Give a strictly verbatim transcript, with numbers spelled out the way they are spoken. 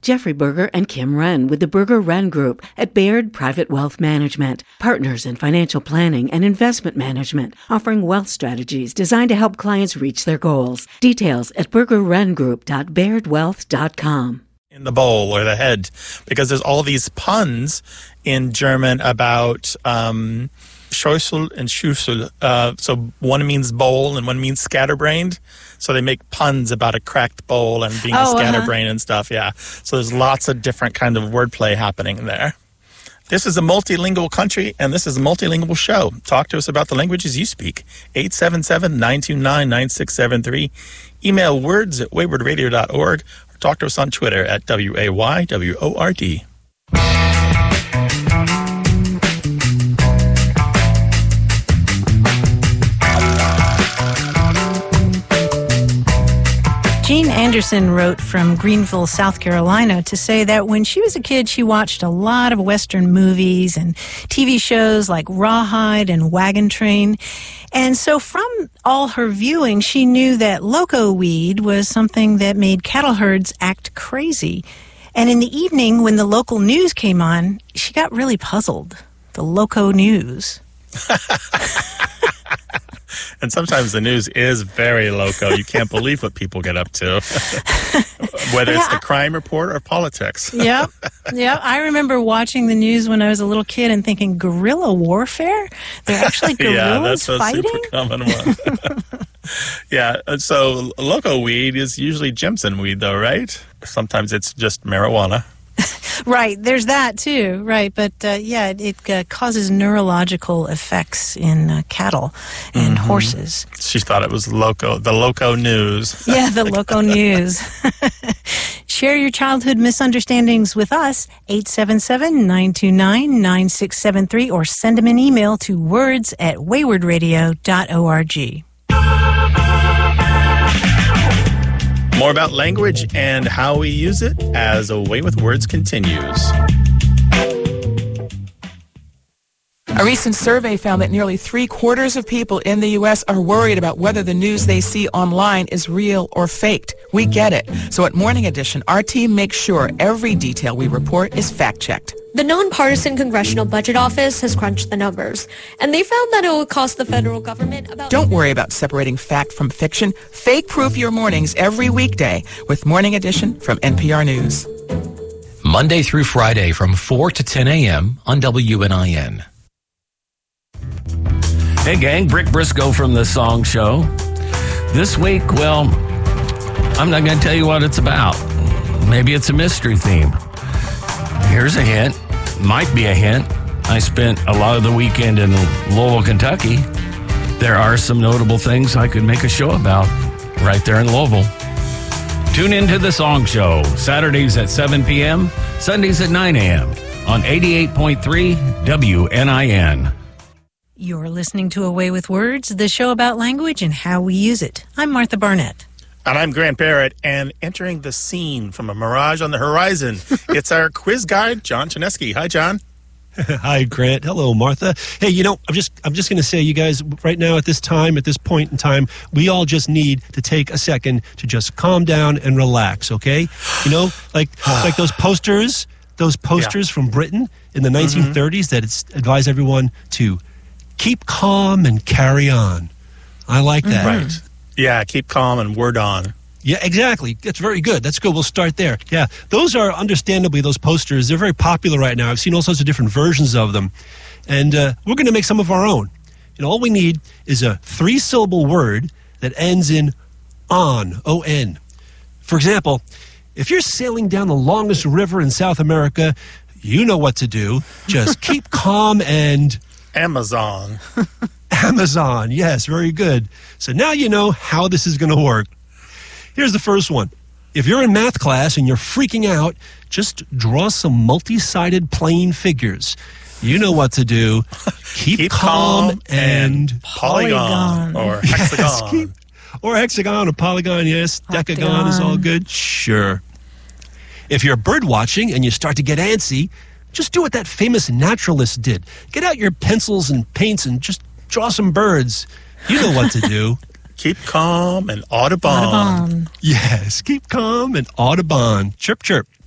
Jeffrey Berger and Kim Wren with the Berger Wren Group at Baird Private Wealth Management, partners in financial planning and investment management, offering wealth strategies designed to help clients reach their goals. Details at berger wren group dot baird wealth dot com. In the bowl or the head, because there's all these puns in German about um, Schüssel and Schüssel. Uh, so one means bowl and one means scatterbrained. So they make puns about a cracked bowl and being oh, a scatterbrained uh-huh. and stuff. Yeah. So there's lots of different kind of wordplay happening there. This is a multilingual country, and this is a multilingual show. Talk to us about the languages you speak. eight seven seven, nine two nine, nine six seven three. Email words at wayward radio dot org. Talk to us on Twitter at W A Y W O R D. Jean Anderson wrote from Greenville, South Carolina, to say that when she was a kid, she watched a lot of Western movies and T V shows like Rawhide and Wagon Train. And so from all her viewing, she knew that loco weed was something that made cattle herds act crazy. And in the evening, when the local news came on, she got really puzzled. The loco news. And sometimes the news is very loco. You can't believe what people get up to, whether yeah, it's the crime report or politics. Yep. Yep. I remember watching the news when I was a little kid and thinking, guerrilla warfare? They're actually guerrillas yeah, that's a fighting? super common one. Yeah, so loco weed is usually Jimson weed, though, right? Sometimes it's just marijuana. Right, there's that too, right, but uh, yeah, it, it uh, causes neurological effects in uh, cattle and mm-hmm. horses. She thought it was loco, the loco news. Yeah, the loco news. Share your childhood misunderstandings with us, eight seven seven, nine two nine, nine six seven three, or send them an email to words at wayward radio dot org. More about language and how we use it as A Way with Words continues. A recent survey found that nearly three quarters of people in the U S are worried about whether the news they see online is real or faked. We get it. So at Morning Edition, our team makes sure every detail we report is fact-checked. The nonpartisan Congressional Budget Office has crunched the numbers, and they found that it will cost the federal government about... Don't worry about separating fact from fiction. Fake-proof your mornings every weekday with Morning Edition from N P R News. Monday through Friday from four to ten a.m. on W N I N. Hey gang, Brick Briscoe from The Song Show. This week, well, I'm not going to tell you what it's about. Maybe it's a mystery theme. Here's a hint. Might be a hint. I spent a lot of the weekend in Louisville, Kentucky. There are some notable things I could make a show about right there in Louisville. Tune into The Song Show, Saturdays at seven p.m., Sundays at nine a.m. on eighty-eight point three W N I N. You're listening to A Way with Words, the show about language and how we use it. I'm Martha Barnett. And I'm Grant Barrett, and entering the scene from a mirage on the horizon, it's our quiz guide, John Chinesky. Hi, John. Hi, Grant. Hello, Martha. Hey, you know, I'm just I'm just going to say, you guys, right now at this time, at this point in time, we all just need to take a second to just calm down and relax, okay? You know, like like those posters, those posters yeah. from Britain in the nineteen thirties mm-hmm. that it's advise everyone to keep calm and carry on. I like that. Right. Yeah, keep calm and word on. Yeah, exactly. That's very good. That's good. We'll start there. Yeah, those are understandably, those posters, they're very popular right now. I've seen all sorts of different versions of them. And uh, we're going to make some of our own. And all we need is a three-syllable word that ends in on, O N. For example, if you're sailing down the longest river in South America, you know what to do. Just keep calm and... Amazon. Amazon, yes, very good. So now you know how this is going to work. Here's the first one. If you're in math class and you're freaking out, just draw some multi-sided plane figures. You know what to do. Keep, keep calm, calm and, and polygon, polygon. Or hexagon. Yes, keep, or hexagon or polygon, yes. Octagon. Decagon is all good. Sure. If you're bird watching and you start to get antsy, just do what that famous naturalist did. Get out your pencils and paints and just draw some birds. You know what to do. Keep calm and Audubon. Audubon. Yes, keep calm and Audubon. Chirp, chirp.